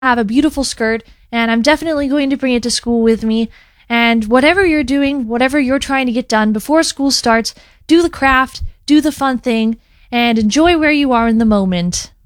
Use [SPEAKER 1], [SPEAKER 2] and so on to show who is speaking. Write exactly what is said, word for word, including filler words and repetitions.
[SPEAKER 1] have a beautiful skirt, and I'm definitely going to bring it to school with me. And whatever you're doing, whatever you're trying to get done before school starts, do the craft, do the fun thing, and enjoy where you are in the moment.